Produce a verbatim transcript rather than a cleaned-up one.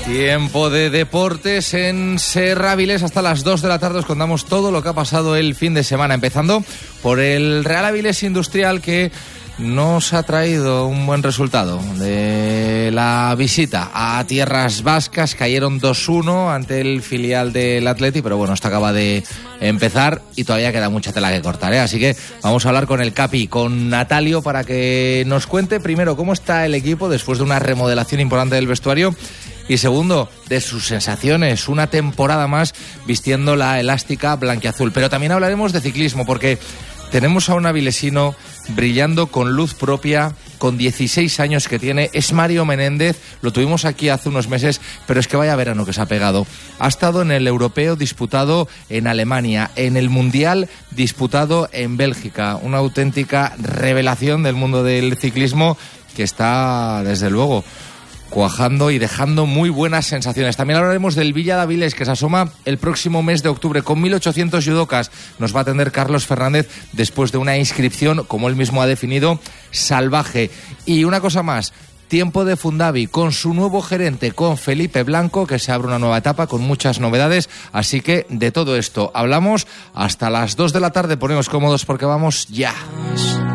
Tiempo de deportes en Serra Avilés. Hasta las dos de la tarde os contamos todo lo que ha pasado el fin de semana, empezando por el Real Avilés Industrial, que nos ha traído un buen resultado de la visita a tierras vascas. Cayeron dos uno ante el filial del Atleti, pero bueno, esto acaba de empezar y todavía queda mucha tela que cortar, ¿eh? Así que vamos a hablar con el Capi, con Natalio, para que nos cuente primero cómo está el equipo después de una remodelación importante del vestuario, y segundo, de sus sensaciones, una temporada más vistiendo la elástica blanquiazul. Pero también hablaremos de ciclismo, porque tenemos a un avilesino brillando con luz propia, con dieciséis años que tiene. Es Mario Menéndez, lo tuvimos aquí hace unos meses, pero es que vaya verano que se ha pegado. Ha estado en el europeo disputado en Alemania, en el mundial disputado en Bélgica. Una auténtica revelación del mundo del ciclismo que está, desde luego, cuajando y dejando muy buenas sensaciones. También hablaremos del Villa de Avilés, que se asoma el próximo mes de octubre con mil ochocientos judocas. Nos va a atender Carlos Fernández después de una inscripción, como él mismo ha definido, salvaje. Y una cosa más, tiempo de Fundavi con su nuevo gerente, con Felipe Blanco, que se abre una nueva etapa con muchas novedades. Así que de todo esto hablamos hasta las dos de la tarde. Poneos cómodos porque vamos ya.